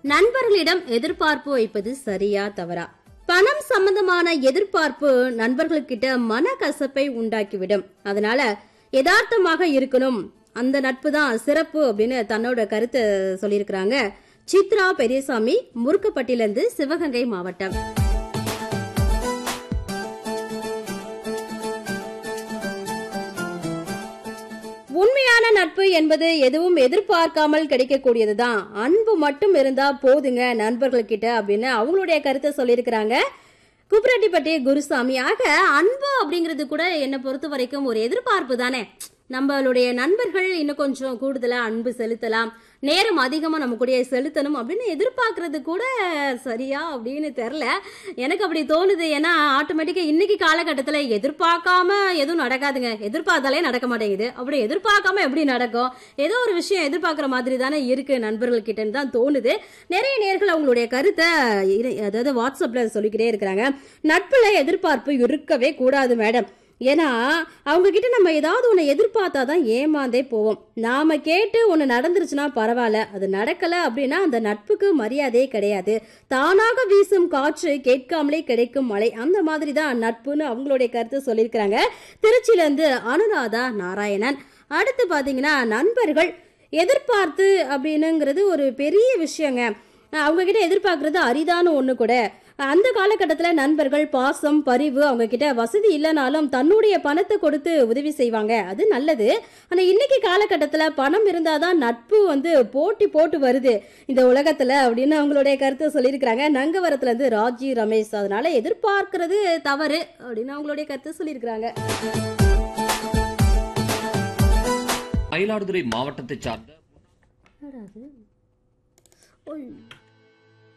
நண்பர்களிடம் எதிர்பார்ப்பு வைப்பது சரியா தவறா? பணம் சம்பந்தமான எதிர்பார்ப்பு நண்பர்கள்கிட்ட மனக்கசப்பை உண்டாக்கிவிடும். அதனால யதார்த்தமாக இருக்கணும், அந்த நட்பு தான் சிறப்பு அப்படின்னு தன்னோட கருத்தை சொல்லியிருக்கிறாங்க சித்ரா பெரியசாமி, முருக்கப்பட்டிலிருந்து, சிவகங்கை மாவட்டம். உண்மையான நட்பு என்பது எதுவும் எதிர்பார்க்காமல் கிடைக்கக்கூடியதுதான். அன்பு மட்டும் இருந்தா போதுங்க நண்பர்கள்கிட்ட அப்படின்னு அவங்களுடைய கருத்தை சொல்லியிருக்கிறாங்க குப்ரெட்டிப்பட்டி குருசாமி. ஆக அன்பு அப்படிங்கிறது கூட என்னை பொறுத்த வரைக்கும் ஒரு எதிர்பார்ப்பு தானே. நம்மளுடைய நண்பர்கள் இன்னும் கொஞ்சம் கூடுதலா அன்பு செலுத்தலாம், நேரம் அதிகமா நம்ம கூட செலுத்தணும் அப்படின்னு எதிர்பார்க்கறது கூட சரியா அப்படின்னு தெரியல. எனக்கு அப்படி தோணுது. ஏன்னா ஆட்டோமேட்டிக்கா இன்னைக்கு காலகட்டத்துல எதிர்பார்க்காம எதுவும் நடக்காதுங்க. எதிர்பார்த்தாலே நடக்க மாட்டேங்குது. அப்படி எதிர்பார்க்காம எப்படி நடக்கும்? ஏதோ ஒரு விஷயம் எதிர்பார்க்கிற மாதிரி தானே இருக்கு நண்பர்கள் கிட்டன்னு தான் தோணுது. நிறைய நேர்கள் அவங்களுடைய கருத்தை அதாவது வாட்ஸ்அப்ல சொல்லிக்கிட்டே இருக்கிறாங்க. நட்புல எதிர்பார்ப்பு இருக்கவே கூடாது மேடம். ஏன்னா அவங்க கிட்ட நம்ம ஏதாவது ஒன்று எதிர்பார்த்தாதான் ஏமாந்தே போவோம். நாம கேட்டு ஒன்று நடந்துருச்சுன்னா பரவாயில்ல, அது நடக்கல அப்படின்னா அந்த நட்புக்கு மரியாதையே கிடையாது. தானாக வீசும் காற்று, கேட்காமலே கிடைக்கும் மழை, அந்த மாதிரி தான் நட்புன்னு அவங்களுடைய கருத்து சொல்லியிருக்கிறாங்க. திருச்சியில இருந்து அனுராதா நாராயணன். அடுத்து பாத்தீங்கன்னா நண்பர்கள் எதிர்பார்த்து அப்படின்னுங்கிறது ஒரு பெரிய விஷயங்க. அவங்க கிட்ட எதிர்பார்க்கறது அரிதான ஒண்ணு கூட. அந்த காலகட்டத்தில் நண்பர்கள் பாசம், பரிவு, அவங்க கிட்ட வசதி இல்லைனாலும் தன்னுடைய பணத்தை கொடுத்து உதவி செய்வாங்க. அது நல்லது. ஆனால் இன்னைக்கு காலகட்டத்தில் பணம் இருந்தாதான் நட்பு போட்டி போட்டு வருது இந்த உலகத்தில் அப்படின்னு அவங்களுடைய கருத்தை சொல்லியிருக்கிறாங்க. நங்கவரத்துல இருந்து ராஜி ரமேஷ். அதனால எதிர்பார்க்கிறது தவறு அப்படின்னு அவங்களுடைய கருத்தை சொல்லியிருக்கிறாங்க. மயிலாடுதுறை மாவட்டத்தை சார்ந்த